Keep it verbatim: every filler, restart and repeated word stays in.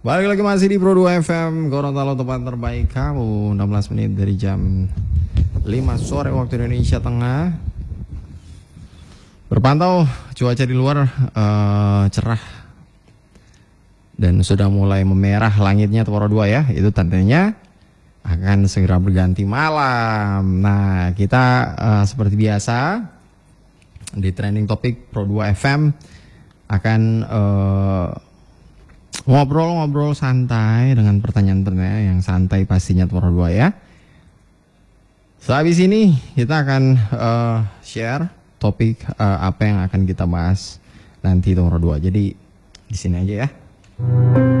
Balik lagi masih di Pro dua F M Gorontalo, tempat terbaik kamu. Enam belas menit dari jam lima sore waktu Indonesia Tengah. Berpantau cuaca di luar uh, cerah dan sudah mulai memerah langitnya Pro dua ya. Itu tandanya akan segera berganti malam. Nah, kita uh, seperti biasa di trending topik Pro dua F M akan uh, ngobrol-ngobrol santai dengan pertanyaan-pertanyaan yang santai pastinya Pro dua ya. Sehabis ini kita akan uh, share topik uh, apa yang akan kita bahas nanti Pro dua. Jadi di sini aja ya.